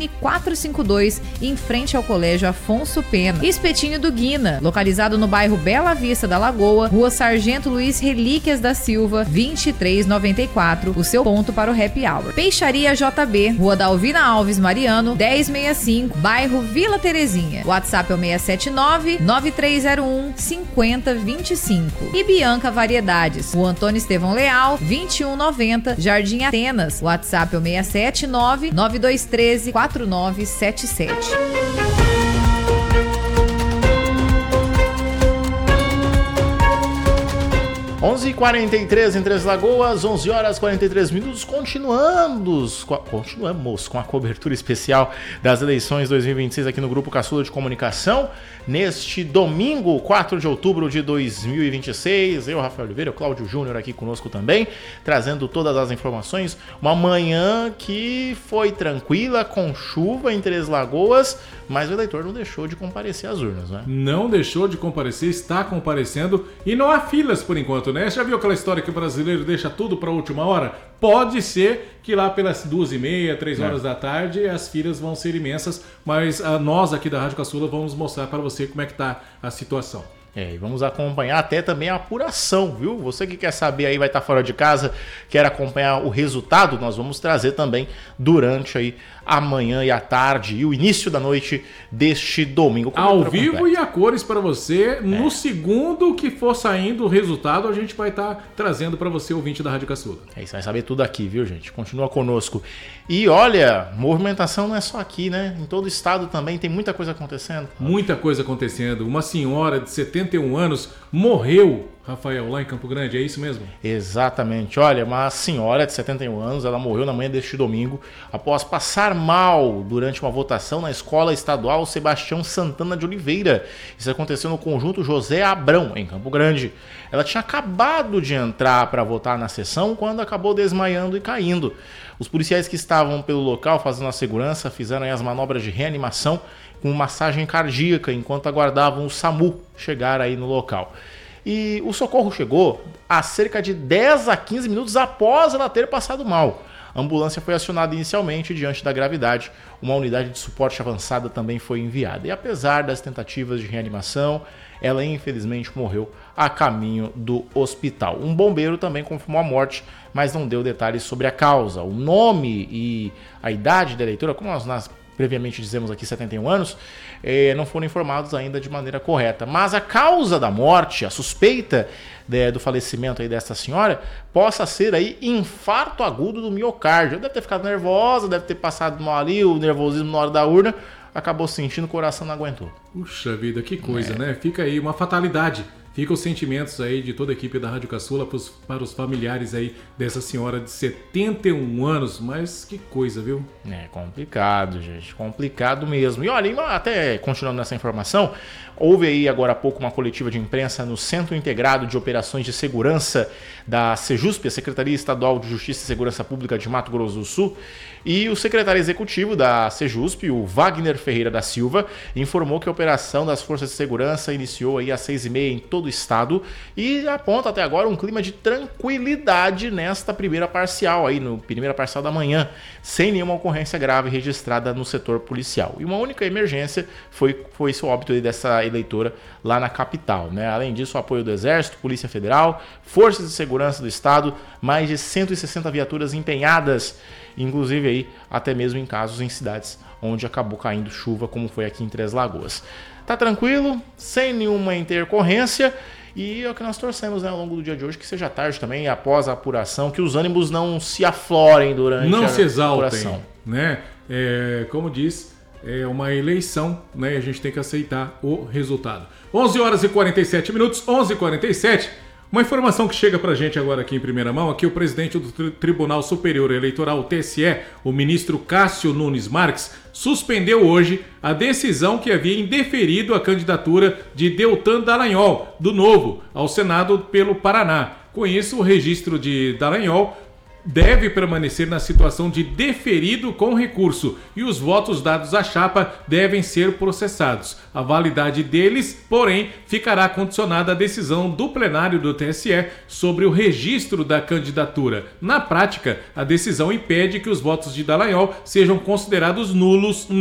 Telefone 452, em frente ao Colégio Afonso Pena. Espetinho do Guina, localizado no bairro Bela Vista da Lagoa, Rua Sargento Luiz Relíquias da Silva, 2394, o seu ponto para o happy hour. Peixaria JB, Rua Dalvina Alves Mariano, 1065, bairro Vila Terezinha. WhatsApp é o 679-9301-5025. E Bianca Variedades, Rua Antônio Estevão Leal, 2190, Jardim Atenas. WhatsApp é o 679-9213-4977. 11h43 em Três Lagoas, 11 horas 43 minutos. Continuamos com a cobertura especial das eleições 2026 aqui no Grupo Caçula de Comunicação. Neste domingo, 4 de outubro de 2026, eu, Rafael Oliveira, o Cláudio Júnior aqui conosco também, trazendo todas as informações. Uma manhã que foi tranquila, com chuva em Três Lagoas, mas o eleitor não deixou de comparecer às urnas, né? Não deixou de comparecer, está comparecendo e não há filas por enquanto, né? Já viu aquela história que o brasileiro deixa tudo para a última hora? Pode ser que lá pelas 2h30, 3 horas da tarde as filas vão ser imensas, mas nós aqui da Rádio Caçula vamos mostrar para você como é que está a situação. E vamos acompanhar até também a apuração, viu? Você que quer saber aí, vai estar fora de casa, quer acompanhar o resultado, nós vamos trazer também durante aí a manhã e a tarde e o início da noite deste domingo. Ao vivo e a cores para você. No segundo que for saindo o resultado, a gente vai estar trazendo para você, ouvinte da Rádio Caçula. É isso, vai saber tudo aqui, viu, gente? Continua conosco. E olha, movimentação não é só aqui, né? Em todo o estado também tem muita coisa acontecendo. Muita coisa acontecendo. Uma senhora de 71 anos morreu, Rafael, lá em Campo Grande, é isso mesmo? Exatamente. Olha, uma senhora de 71 anos, ela morreu na manhã deste domingo após passar mal durante uma votação na Escola Estadual Sebastião Santana de Oliveira. Isso aconteceu no Conjunto José Abrão, em Campo Grande. Ela tinha acabado de entrar para votar na sessão quando acabou desmaiando e caindo. Os policiais que estavam pelo local fazendo a segurança fizeram as manobras de reanimação com massagem cardíaca enquanto aguardavam o SAMU chegar aí no local. E o socorro chegou a cerca de 10 a 15 minutos após ela ter passado mal. A ambulância foi acionada inicialmente diante da gravidade. Uma unidade de suporte avançada também foi enviada. E apesar das tentativas de reanimação, ela infelizmente morreu a caminho do hospital. Um bombeiro também confirmou a morte, mas não deu detalhes sobre a causa. O nome e a idade da eleitora, como nós previamente dizemos aqui, 71 anos, não foram informados ainda de maneira correta. Mas a causa da morte, a suspeita do falecimento aí dessa senhora, possa ser aí infarto agudo do miocárdio. Deve ter ficado nervosa, deve ter passado mal ali, o nervosismo na hora da urna, acabou sentindo, o coração não aguentou. Puxa vida, que coisa, né? Fica aí uma fatalidade. Ficam os sentimentos aí de toda a equipe da Rádio Caçula para os familiares aí dessa senhora de 71 anos. Mas que coisa, viu? É complicado, gente. Complicado mesmo. E olha, até continuando nessa informação, houve aí agora há pouco uma coletiva de imprensa no Centro Integrado de Operações de Segurança da Sejusp, a Secretaria Estadual de Justiça e Segurança Pública de Mato Grosso do Sul. E o secretário executivo da Sejusp, o Wagner Ferreira da Silva, informou que a operação das forças de segurança iniciou aí às 6h30 em todo o estado e aponta até agora um clima de tranquilidade nesta primeira parcial, aí no primeira parcial da manhã, sem nenhuma ocorrência grave registrada no setor policial. E uma única emergência foi esse óbito aí dessa eleitora lá na capital, né? Além disso, o apoio do Exército, Polícia Federal, Forças de Segurança do Estado, mais de 160 viaturas empenhadas, inclusive aí até mesmo em casos em cidades onde acabou caindo chuva, como foi aqui em Três Lagoas. Tá tranquilo, sem nenhuma intercorrência, e é o que nós torcemos, né, ao longo do dia de hoje, que seja tarde também, após a apuração, que os ânimos não se aflorem durante não a se exaltem, apuração. Né? Como diz, é uma eleição, né? A gente tem que aceitar o resultado. 11 horas e 47 minutos, 11h47. Uma informação que chega pra gente agora aqui em primeira mão, aqui o presidente do Tribunal Superior Eleitoral, o TSE, o ministro Cássio Nunes Marques, suspendeu hoje a decisão que havia indeferido a candidatura de Deltan Dallagnol, do Novo, ao Senado pelo Paraná. Com isso, o registro de Dallagnol deve permanecer na situação de deferido com recurso e os votos dados à chapa devem ser processados. A validade deles, porém, ficará condicionada à decisão do plenário do TSE sobre o registro da candidatura. Na prática, a decisão impede que os votos de Dallagnol sejam considerados nulos